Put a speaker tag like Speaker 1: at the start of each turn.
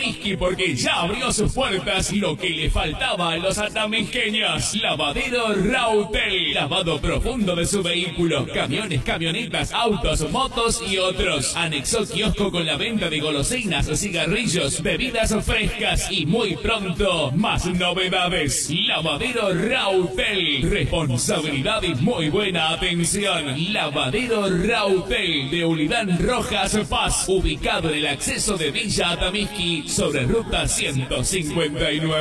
Speaker 1: Porque ya abrió sus puertas lo que le faltaba a los atamisqueños. Lavadero Rautel. Lavado profundo de su vehículo, camiones, camionetas, autos, motos y otros. Anexó kiosco con la venta de golosinas, cigarrillos, bebidas frescas y muy pronto más novedades. Lavadero Rautel. Responsabilidad y muy buena atención. Lavadero Rautel de Ulidán Rojas Paz, ubicado en el acceso de Villa Atamisqui sobre ruta 159.